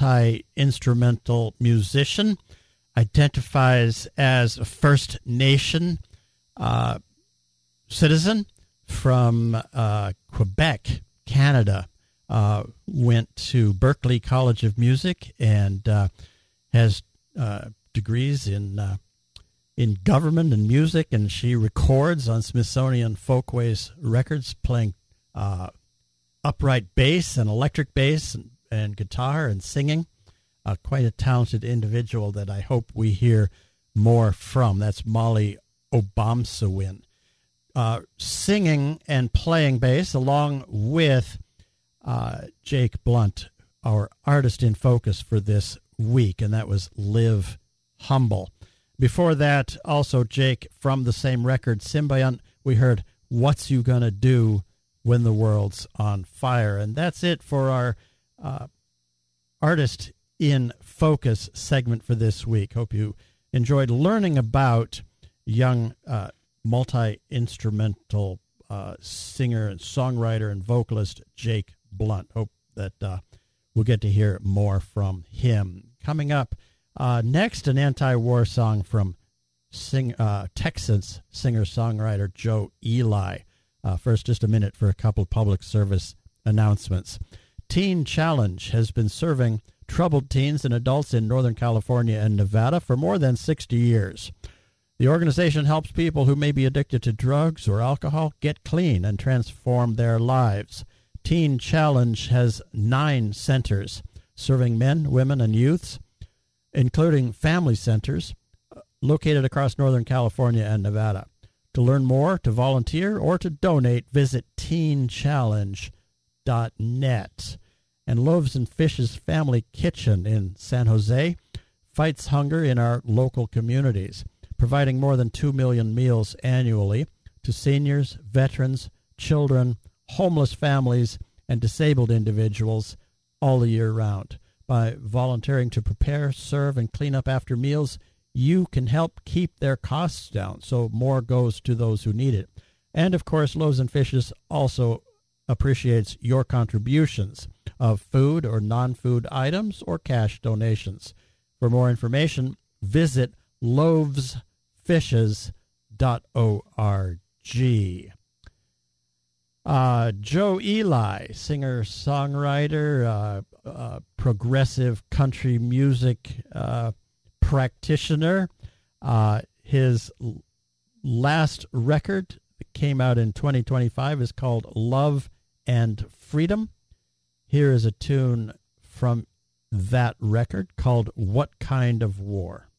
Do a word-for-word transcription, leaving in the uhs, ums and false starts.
multi-instrumental musician, identifies as a First Nation uh, citizen from uh, Quebec, Canada. Uh, went to Berklee College of Music and uh, has uh, degrees in uh, in government and music, and she records on Smithsonian Folkways Records, playing uh, upright bass and electric bass and, and guitar and singing. Uh, quite a talented individual that I hope we hear more from. That's Molly Obomsawin. Uh, singing and playing bass along with uh, Jake Blunt, our artist in focus for this week, and that was Live Humble. Before that, also Jake from the same record, Symbiont, we heard What's You Gonna Do When the World's on Fire. And that's it for our uh, Artist in Focus segment for this week. Hope you enjoyed learning about young uh, multi-instrumental uh, singer and songwriter and vocalist Jake Blunt. Hope that uh, we'll get to hear more from him. Coming up uh, next, an anti-war song from sing, uh, Texas singer-songwriter Joe Ely. Uh, first, just a minute for a couple public service announcements. Teen Challenge has been serving troubled teens and adults in Northern California and Nevada for more than sixty years. The organization helps people who may be addicted to drugs or alcohol get clean and transform their lives. Teen Challenge has nine centers serving men, women, and youths, including family centers located across Northern California and Nevada. To learn more, to volunteer, or to donate, visit teen challenge dot net. And Loaves and Fishes Family Kitchen in San Jose fights hunger in our local communities, providing more than two million meals annually to seniors, veterans, children, homeless families, and disabled individuals all the year round. By volunteering to prepare, serve, and clean up after meals, you can help keep their costs down, so more goes to those who need it. And, of course, Loaves and Fishes also appreciates your contributions of food or non-food items or cash donations. For more information, visit loaves fishes dot org. Uh, Joe Ely, singer-songwriter, uh, uh, progressive country music uh, practitioner. Uh, his l- last record that came out in twenty twenty-five is called Love and Freedom. Here is a tune from that record called What Kind of War?